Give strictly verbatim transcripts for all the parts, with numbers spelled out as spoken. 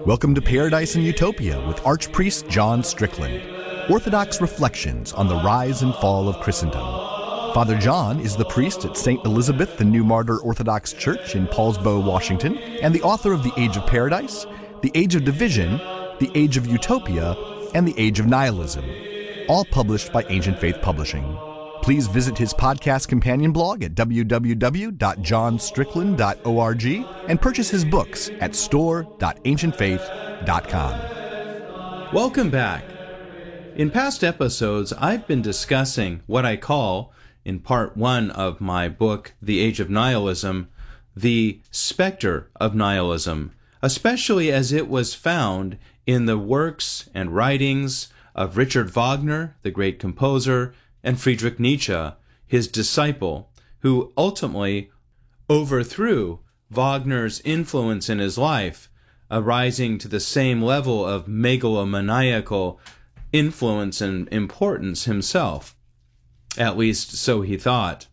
Welcome to Paradise and Utopia with Archpriest John Strickland, Orthodox reflections on the rise and fall of Christendom. Father John is the priest at Saint Elizabeth the New Martyr Orthodox Church in Paulsbo, Washington, and the author of The Age of Paradise, The Age of Division, The Age of Utopia, and The Age of Nihilism, all published by Ancient Faith Publishing. Please visit his podcast companion blog at w w w dot john strickland dot org and purchase his books at store dot ancient faith dot com. Welcome back. In past episodes, I've been discussing what I call, in part one of my book, The Age of Nihilism, the specter of nihilism, especially as it was found in the works and writings of Richard Wagner, the great composer, and Friedrich Nietzsche, his disciple, who ultimately overthrew Wagner's influence in his life, arising to the same level of megalomaniacal influence and importance himself. At least so he thought.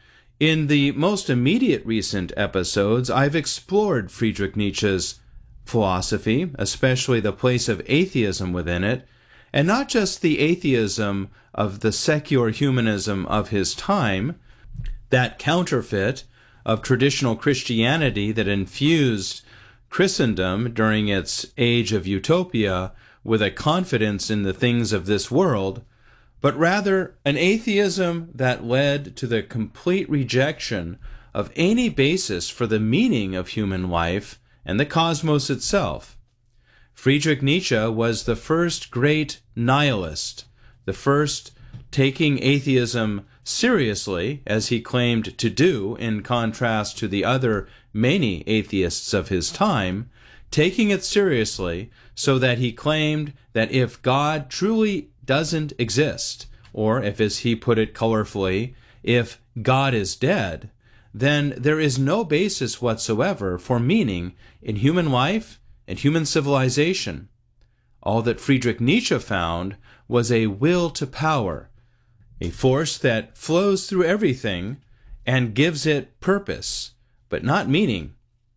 In the most immediate recent episodes, I've explored Friedrich Nietzsche's philosophy, especially the place of atheism within it, and not just the atheism of the secular humanism of his time, that counterfeit of traditional Christianity that infused Christendom during its age of utopia with a confidence in the things of this world, but rather an atheism that led to the complete rejection of any basis for the meaning of human life and the cosmos itself. Friedrich Nietzsche was the first great nihilist, the first taking atheism seriously, as he claimed to do, in contrast to the other many atheists of his time, taking it seriously so that he claimed that if God truly doesn't exist, or if, as he put it colorfully, if God is dead, then there is no basis whatsoever for meaning in human life and human civilization. All that Friedrich Nietzsche found was a will to power, a force that flows through everything and gives it purpose, but not meaning.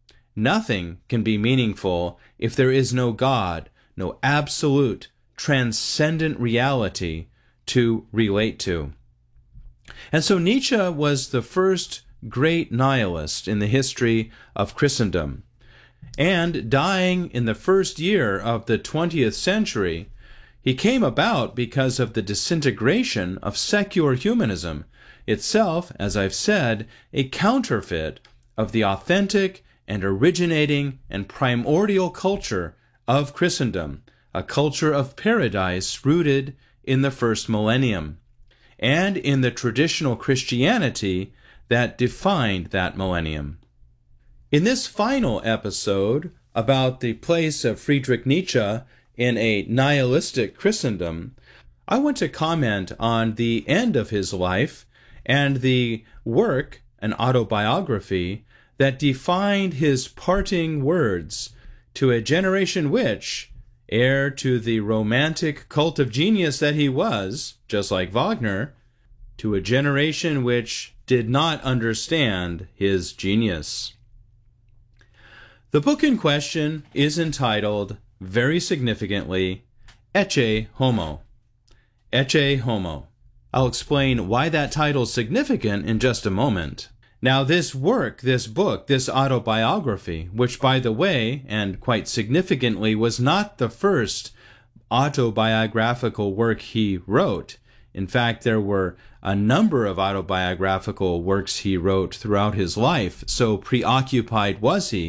Nothing can be meaningful if there is no God, no absolute, transcendent reality to relate to. And so Nietzsche was the first great nihilist in the history of Christendom. And dying in the first year of the twentieth century, he came about because of the disintegration of secular humanism, itself, as I've said, a counterfeit of the authentic and originating and primordial culture of Christendom, a culture of paradise rooted in the first millennium, and in the traditional Christianity that defined that millennium. In this final episode about the place of Friedrich Nietzsche in a nihilistic Christendom, I want to comment on the end of his life and the work, an autobiography, that defined his parting words to a generation which, heir to the romantic cult of genius that he was, just like Wagner, to a generation which did not understand his genius. The book in question is entitled, very significantly, Ecce Homo. Ecce Homo. I'll explain why that title is significant in just a moment. Now, this work, this book, this autobiography, which, by the way, and quite significantly, was not the first autobiographical work he wrote. In fact, there were a number of autobiographical works he wrote throughout his life, so preoccupied was he